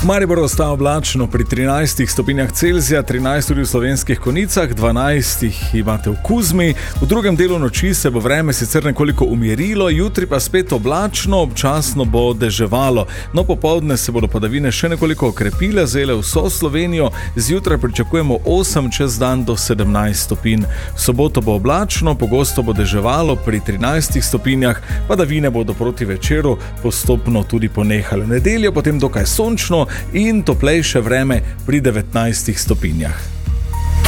Maribor ostaja oblačno pri 13 stopinjah Celzija, 13 tudi v Slovenskih Konjicah, 12 imate v Kuzmi. V drugem delu noči se bo vreme sicer nekoliko umirilo, jutri pa spet oblačno, občasno bo deževalo. No, popoldne se bodo padavine še nekoliko okrepile, zajele vso Slovenijo. Zjutraj pričakujemo 8, čez dan do 17 stopinj. V soboto bo oblačno, pogosto bo deževalo pri 13 stopinjah, padavine bodo proti večeru postopno tudi ponehale. Nedeljo potem dokaj sončno in toplejše vreme pri 19 stopinjah.